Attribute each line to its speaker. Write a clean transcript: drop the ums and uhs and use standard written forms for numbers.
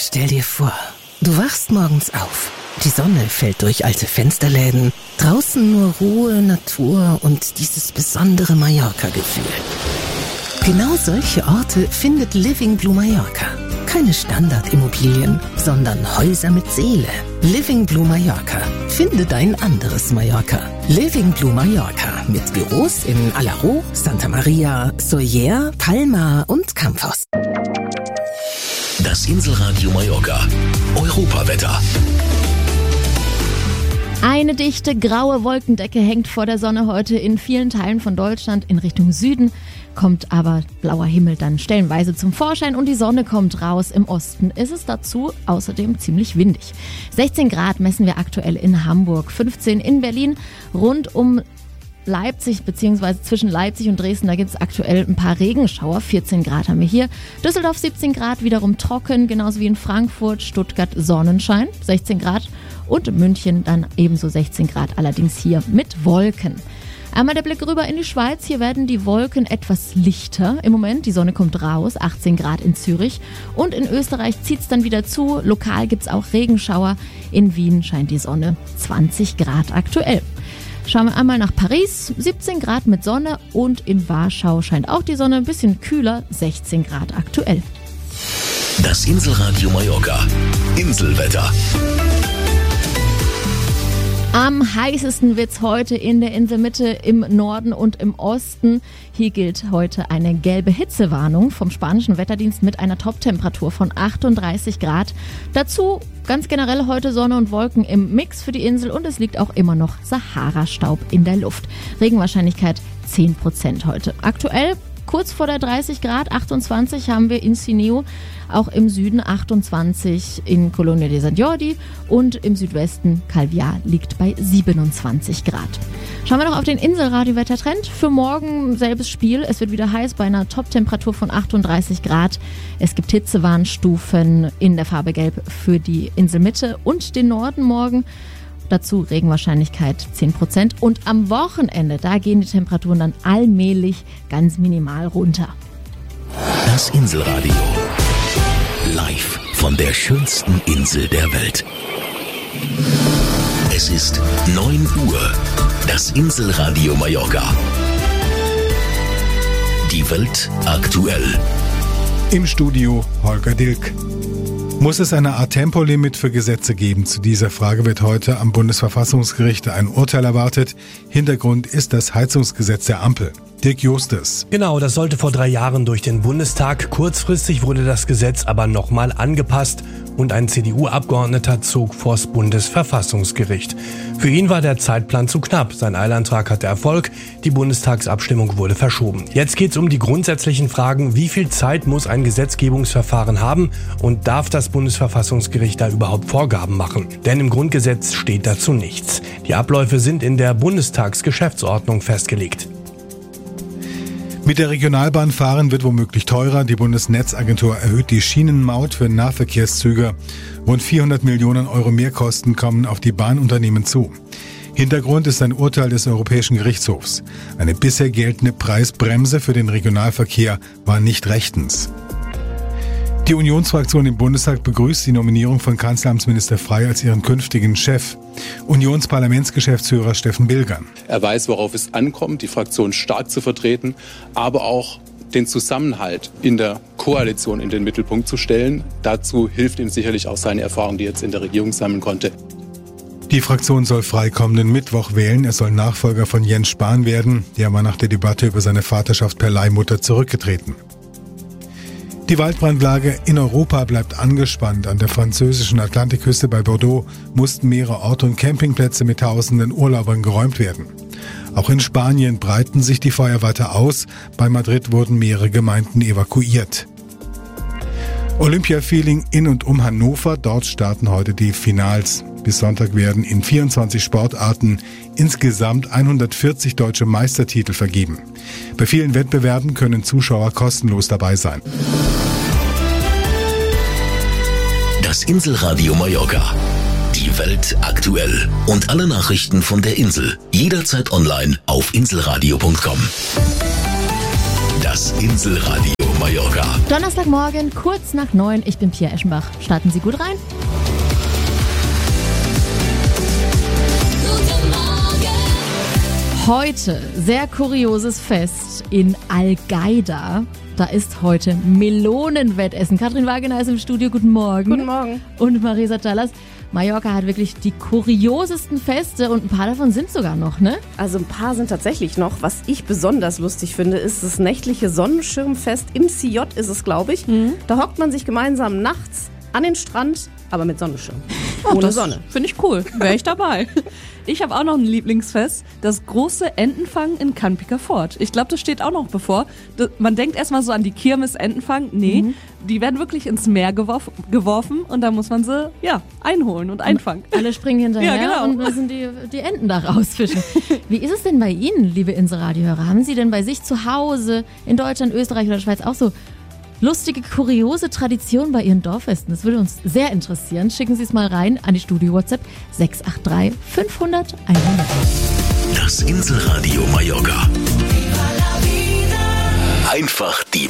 Speaker 1: Stell dir vor, du wachst morgens auf. Die Sonne fällt durch alte Fensterläden. Draußen nur Ruhe, Natur und dieses besondere Mallorca-Gefühl. Genau solche Orte findet Living Blue Mallorca. Keine Standardimmobilien, sondern Häuser mit Seele. Living Blue Mallorca. Finde dein anderes Mallorca. Living Blue Mallorca mit Büros in Alaró, Santa Maria, Sóller, Palma und Campos.
Speaker 2: Das Inselradio Mallorca. Europawetter.
Speaker 3: Eine dichte, graue Wolkendecke hängt vor der Sonne heute in vielen Teilen von Deutschland in Richtung Süden. Kommt aber blauer Himmel dann stellenweise zum Vorschein und die Sonne kommt raus. Im Osten ist es dazu außerdem ziemlich windig. 16 Grad messen wir aktuell in Hamburg, 15 in Berlin, rund um Leipzig bzw. zwischen Leipzig und Dresden, da gibt es aktuell ein paar Regenschauer, 14 Grad haben wir hier. Düsseldorf 17 Grad, wiederum trocken, genauso wie in Frankfurt, Stuttgart Sonnenschein, 16 Grad und München dann ebenso 16 Grad, allerdings hier mit Wolken. Einmal der Blick rüber in die Schweiz, hier werden die Wolken etwas lichter im Moment, die Sonne kommt raus, 18 Grad in Zürich und in Österreich zieht es dann wieder zu, lokal gibt es auch Regenschauer, in Wien scheint die Sonne, 20 Grad aktuell. Schauen wir einmal nach Paris, 17 Grad mit Sonne und in Warschau scheint auch die Sonne, ein bisschen kühler, 16 Grad aktuell.
Speaker 2: Das Inselradio Mallorca. Inselwetter.
Speaker 3: Am heißesten wird's heute in der Inselmitte, im Norden und im Osten. Hier gilt heute eine gelbe Hitzewarnung vom spanischen Wetterdienst mit einer Toptemperatur von 38 Grad. Dazu ganz generell heute Sonne und Wolken im Mix für die Insel und es liegt auch immer noch Sahara-Staub in der Luft. Regenwahrscheinlichkeit 10% heute. Aktuell kurz vor der 30 Grad, 28 haben wir in Sineu, auch im Süden 28 in Colonia de Sant Jordi und im Südwesten Calvià liegt bei 27 Grad. Schauen wir noch auf den Inselradio-Wettertrend. Für morgen selbes Spiel. Es wird wieder heiß bei einer Top-Temperatur von 38 Grad. Es gibt Hitzewarnstufen in der Farbe Gelb für die Inselmitte und den Norden morgen. Dazu Regenwahrscheinlichkeit 10%. Und am Wochenende, da gehen die Temperaturen dann allmählich ganz minimal runter.
Speaker 2: Das Inselradio. Live von der schönsten Insel der Welt. Es ist 9 Uhr. Das Inselradio Mallorca. Die Welt aktuell.
Speaker 4: Im Studio Holger Dilk. Muss es eine Art Tempolimit für Gesetze geben? Zu dieser Frage wird heute am Bundesverfassungsgericht ein Urteil erwartet. Hintergrund ist das Heizungsgesetz der Ampel. Dirk Justus.
Speaker 5: Genau, das sollte vor 3 Jahren durch den Bundestag. Kurzfristig wurde das Gesetz aber nochmal angepasst und ein CDU-Abgeordneter zog vors Bundesverfassungsgericht. Für ihn war der Zeitplan zu knapp. Sein Eilantrag hatte Erfolg. Die Bundestagsabstimmung wurde verschoben. Jetzt geht es um die grundsätzlichen Fragen, wie viel Zeit muss ein Gesetzgebungsverfahren haben und darf das Bundesverfassungsgericht da überhaupt Vorgaben machen? Denn im Grundgesetz steht dazu nichts. Die Abläufe sind in der Bundestagsgeschäftsordnung festgelegt.
Speaker 4: Mit der Regionalbahn fahren wird womöglich teurer. Die Bundesnetzagentur erhöht die Schienenmaut für Nahverkehrszüge. Rund 400 Millionen Euro Mehrkosten kommen auf die Bahnunternehmen zu. Hintergrund ist ein Urteil des Europäischen Gerichtshofs. Eine bisher geltende Preisbremse für den Regionalverkehr war nicht rechtens. Die Unionsfraktion im Bundestag begrüßt die Nominierung von Kanzleramtsminister Frey als ihren künftigen Chef. Unionsparlamentsgeschäftsführer Steffen Bilgern.
Speaker 6: Er weiß, worauf es ankommt, die Fraktion stark zu vertreten, aber auch den Zusammenhalt in der Koalition in den Mittelpunkt zu stellen. Dazu hilft ihm sicherlich auch seine Erfahrung, die er jetzt in der Regierung sammeln konnte.
Speaker 4: Die Fraktion soll Frey kommenden Mittwoch wählen. Er soll Nachfolger von Jens Spahn werden. Der war nach der Debatte über seine Vaterschaft per Leihmutter zurückgetreten. Die Waldbrandlage in Europa bleibt angespannt. An der französischen Atlantikküste bei Bordeaux mussten mehrere Orte und Campingplätze mit tausenden Urlaubern geräumt werden. Auch in Spanien breiten sich die Feuer weiter aus. Bei Madrid wurden mehrere Gemeinden evakuiert. Olympia-Feeling in und um Hannover. Dort starten heute die Finals. Bis Sonntag werden in 24 Sportarten insgesamt 140 deutsche Meistertitel vergeben. Bei vielen Wettbewerben können Zuschauer kostenlos dabei sein.
Speaker 2: Das Inselradio Mallorca. Die Welt aktuell. Und alle Nachrichten von der Insel. Jederzeit online auf inselradio.com. Das Inselradio Mallorca.
Speaker 3: Donnerstagmorgen, kurz nach 9. Ich bin Pia Eschenbach. Starten Sie gut rein. Heute sehr kurioses Fest in Al-Gaida. Da ist heute Melonenwettessen. Katrin Wagener ist im Studio. Guten Morgen.
Speaker 7: Guten Morgen.
Speaker 3: Und Marisa Callas. Mallorca hat wirklich die kuriosesten Feste und ein paar davon sind sogar noch, ne?
Speaker 7: Also ein paar sind tatsächlich noch. Was ich besonders lustig finde, ist das nächtliche Sonnenschirmfest. Im CJ ist es, glaube ich. Da hockt man sich gemeinsam nachts an den Strand, aber mit Sonnenschirm. Ohne Sonne.
Speaker 8: Finde ich cool. Wäre ich dabei. Ich habe auch noch ein Lieblingsfest, das große Entenfang in Cannes-Picard. Ich glaube, das steht auch noch bevor. Man denkt erstmal so an die Kirmes Entenfang. Nee, die werden wirklich ins Meer geworfen und da muss man sie einholen und einfangen.
Speaker 3: Alle springen hinterher und müssen die Enten da rausfischen. Wie ist es denn bei Ihnen, liebe Insel-Radio-Hörer? Haben Sie denn bei sich zu Hause in Deutschland, Österreich oder Schweiz auch so lustige, kuriose Tradition bei Ihren Dorffesten? Das würde uns sehr interessieren. Schicken Sie es mal rein an die Studio-WhatsApp 683 500 100.
Speaker 2: Das Inselradio Mallorca. Einfach die